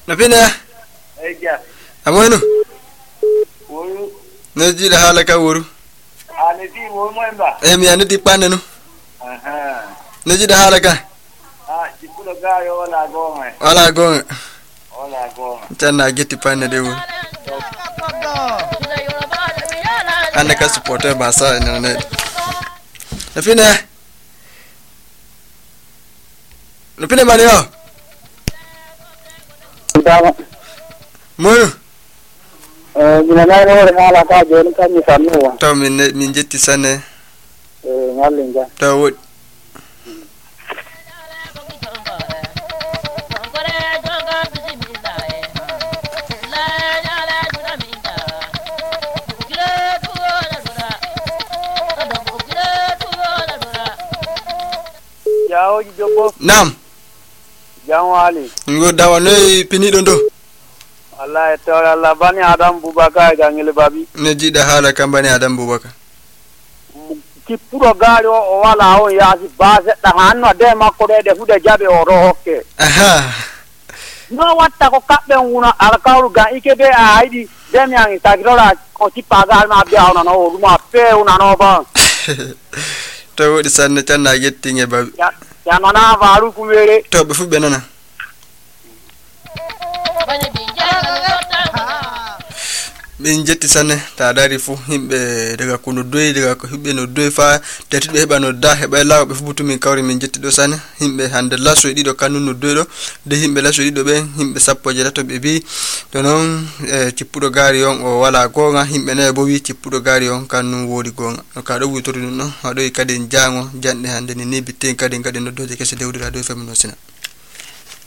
Napina? Eja. Amono? Wuru. Najida halaka wuru. Aneti wuru mwemba. Mi aneti panenu. Aha. Najida halaka. Chikulo gayo wala gome. Wala gonga. Wala gome. Tana geti panne de wuru. Anda ka supporter basa na ne. Napina? Napina bani yo? Moyo? Mina na no ngala ka jon ka mi sanu wa. To min jetti sanne. Ngalinga. To wot. Jao jobo. Nam. Jawali. Ngo dawane pini dondo. Allah tawala Allah bani Adam Bubakar gangile babi. Najida halaka bani Adam Bubakar. Kipuro gari o wala o ya si base da hanno de makko de hude jabe o ro hokke. Aha. No watta ko kabbe una alkawru ga ikebe a haidi dem yang tagirola ko ti pagal ma be awna no ruma pe una no ba. To wodi sanne tan na yetti nge babi. Ya nana varu kumere. To be fu benana. Min jetti sanne ta dari fu himbe daga kuno doy daga ko himbe no doy fa tetbe heba no da heba lawo be fu butu min kawri min jetti do sanne himbe hande laso e dido kanu no doy do de himbe laso e dido be himbe sappo jelato be bi to non cippudo gari on o wala gonga himbe ne bo wi cippudo gari on kanu wodi gonga no ka do wutori non no do kadi jango jande hande ni bitte kadi no doje kese dewdira do femino sina